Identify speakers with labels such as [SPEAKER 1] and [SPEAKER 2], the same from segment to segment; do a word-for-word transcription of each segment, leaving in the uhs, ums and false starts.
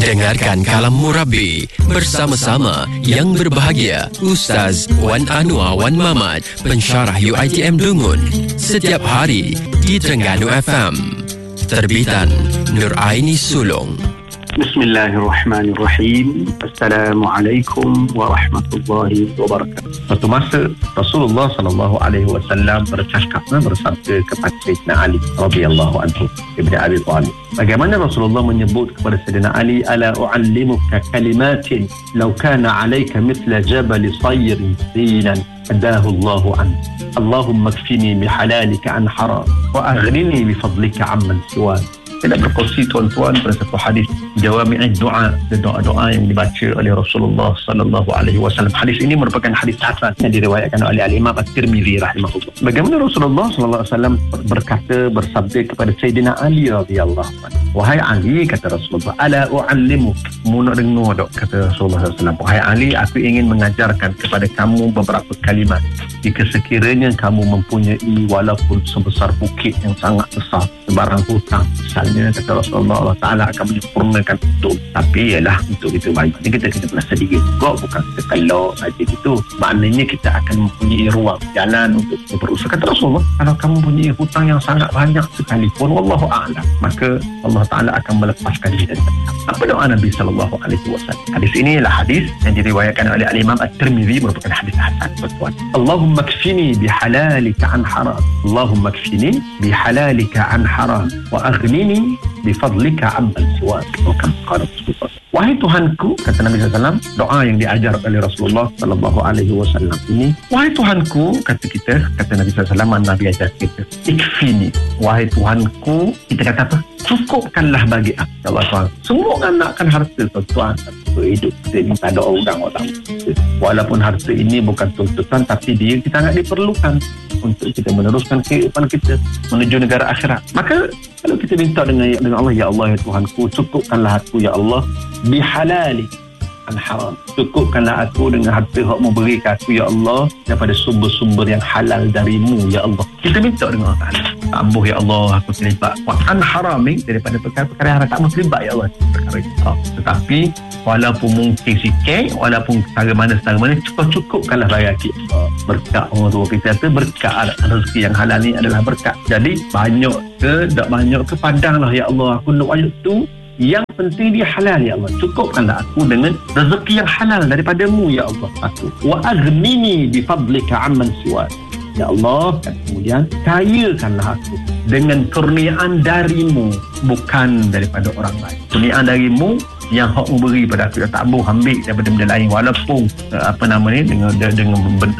[SPEAKER 1] Dengarkan Kalam Murabi bersama-sama yang berbahagia Ustaz Wan Anwar Wan Mamat, pensyarah U I T M Dungun, setiap hari di Terengganu F M. Terbitan Nur Aini Sulong.
[SPEAKER 2] Bismillahirrahmanirrahim. Assalamualaikum warahmatullahi wabarakatuh. Suatu masa Rasulullah sallallahu alaihi wasallam bercakap bersabda kepada Sayyidina Ali radhiyallahu anhu ibn Abi Thalib. Bagaimana Rasulullah menyebut kepada Sayyidina Ali, ala u'allimuka kalimatin law kana 'alayka mithla jabal sayrin dinan adahu Allahu an. Allahumma kfini bihalalika an haram wa aghnini bifadlika amman siwan. Saya nak berkongsi tuan-tuan pada satu hadis jawami'id doa, doa-doa yang dibaca oleh Rasulullah sallallahu alaihi wasallam. Hadis ini merupakan hadis hasan yang diriwayatkan oleh Al-Imam At-Tirmizi rahimahullah. Bagaimana Rasulullah sallallahu alaihi wasallam berkata, bersabda kepada Sayyidina Ali radhiyallahu anhu, wahai Ali, kata Rasulullah, ala u'allimuk, mu nak dengar dok, kata Rasulullah sallallahu alaihi wasallam, wahai Ali, aku ingin mengajarkan kepada kamu beberapa kalimat. Jika sekiranya kamu mempunyai walaupun sebesar bukit yang sangat besar, sebarang hutang misalnya, kata Rasulullah, Allah Ta'ala akan menyempurnakan itu. Tapi ialah untuk itu baik, kita kita pernah sedikit kok, bukan kita kalau saja gitu. Maknanya kita akan mempunyai ruang jalan untuk berusaha. Kata Rasulullah, kalau kamu mempunyai hutang yang sangat banyak sekalipun, wallahu a'lam, maka Allah Ta'ala akan melepaskan dia. Apa doa Nabi sallallahu alaihi wasallam? Hadis ini adalah hadis yang diriwayatkan oleh Al-Imam At-Tirmizi, merupakan hadis hasan, tuan-tuan. Allahumma kfini bihalalika an haram. Allahumma kfini bihalalika an haram wa aghnini bifadlika amman siwak. Wahai Tuhanku, kata Nabi sallallahu alaihi wasallam, doa yang diajar oleh Rasulullah sallallahu alaihi wasallam ini, wahai Tuhanku, kata kita, kata Nabi sallallahu alaihi wasallam, Nabi ajar kita, ikfini, wahai Tuhanku, kita kata apa? Cukupkanlah bagi aku. Allah Tuhan, semua orang nakkan harta, tuan-tuan. Hidup kita ni tak ada orang-orang. Walaupun harta ini bukan tuntutan, tapi dia kita sangat diperlukan untuk kita meneruskan kehidupan kita menuju negara akhirat. Maka kalau kita minta dengan dengan Allah, ya Allah, ya Tuhanku, cukupkanlah aku, ya Allah, bihalali an haram. Cukupkanlah aku dengan harta hak mu beri ke aku, ya Allah, daripada sumber-sumber yang halal darimu, ya Allah. Kita minta dengan Allah Ta'ala, tambah ya Allah, aku terlibat wa an harami, daripada perkara-perkara yang tak mau terlibat, ya Allah, perkara itu. Tetapi walaupun mungkin sikit, walaupun setara mana setara mana, cukup-cukupkanlah bagi kita. Berkat orang tua kita kata, berkat rezeki yang halal ni adalah berkat. Jadi banyak ke tak banyak ke, pandanglah ya Allah, aku nak banyak tu, yang penting dia halal, ya Allah. Cukupkanlah aku dengan rezeki yang halal daripadamu, ya Allah. Aku wa aghnini bifadlika amman siwak. Ya Allah, kemudian kayakanlah aku dengan kurniaan darimu, bukan daripada orang lain. Kurniaan darimu yang hak memberi pada aku, tak boleh ambil daripada benda lain, walaupun uh, apa nama ni, dengan dengan benda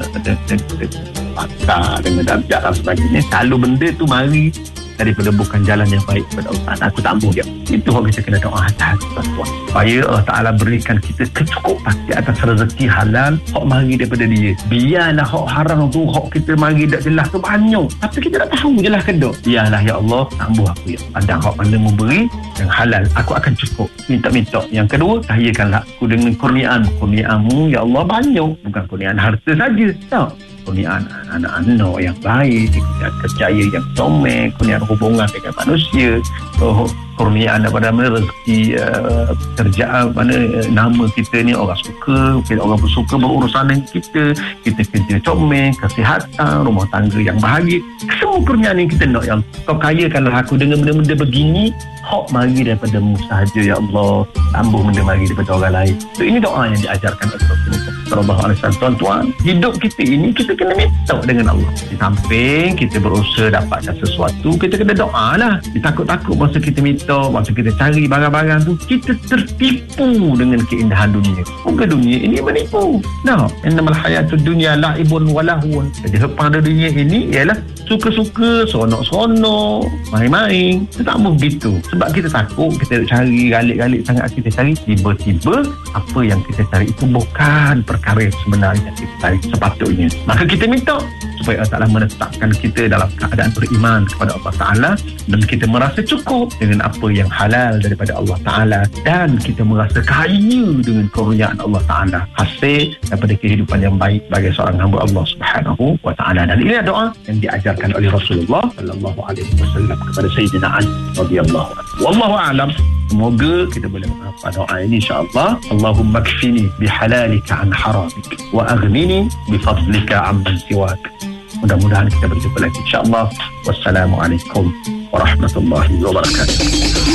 [SPEAKER 2] pakar, dengan darjat dan sebagainya. Kalau benda tu mari daripada bukan jalan yang baik kepada Allah, aku tak ambil dia. Itu yang kita kena doa hati-hati, tuan-tuan, supaya Allah Ta'ala berikan kita kecukupan di atas rezeki halal hak mari daripada dia. Biarlah hak haram tu, hak kita mari tak jelas tu banyak, tapi kita tak tahu jelas ke tak. Biarlah ya Allah, tambah aku, ya padang hak mana memberi yang halal, aku akan cukup. Minta-minta. Yang kedua, kayakanlah aku dengan kurniaan. Kurniaanmu, ya Allah, banyak, bukan kurniaan harta saja, tak, kurniaan anak-anak yang baik, kurniaan kerjaya yang comel, kurniaan hubungan dengan manusia, oh, kurniaan daripada mana rezeki uh, kerjaan, mana uh, nama kita ni orang suka, orang bersuka berurusan dengan kita, kita kerja comel, kesihatan, rumah tangga yang bahagia, semua kurniaan yang kita nak. Yang kau kayakanlah aku dengan benda-benda begini, hak mari daripada-Mu sahaja, ya Allah, tambah benda mari daripada orang lain. So, ini doa yang diajarkan oleh Rasulullah sallallahu alaihi wasallam. Tuan-tuan, hidup kita ini kita kena minta dengan Allah. Di samping kita berusaha dapatkan sesuatu, kita kena doa lah. Takut-takut masa kita minta, masa kita cari barang-barang tu, kita tertipu dengan keindahan dunia. Bukan dunia ini menipu. Nah, innamal hayatud dunya la'ibun wa lahun. Jadi hepang dunia ini ialah suka-suka, seronok-seronok, main-main. Kita tak mau begitu. Sebab kita takut, kita cari galik-galik sangat, kita cari, tiba-tiba apa yang kita cari itu bukan perkara yang sebenarnya kita cari sepatutnya. Maka kita minta supaya Allah Ta'ala menetapkan kita dalam keadaan beriman kepada Allah Ta'ala, dan kita merasa cukup dengan apa yang halal daripada Allah Ta'ala, dan kita merasa kaya dengan kurniaan Allah Ta'ala hasil daripada kehidupan yang baik bagi seorang hamba Allah Subhanahu wa Ta'ala. Dan ini doa yang diajarkan oleh Rasulullah sallallahu alaihi wasallam kepada Sayyidina Ali radhiyallahu anhu. Wallahu a'lam. Semoga kita boleh menghafal doa ini insya-Allah. Allahumma kfini bihalalika an haramik wa aghnini bifadlika amman siwak. Mudah-mudahan kita berjumpa lagi insya-Allah. Wassalamualaikum warahmatullahi wabarakatuh.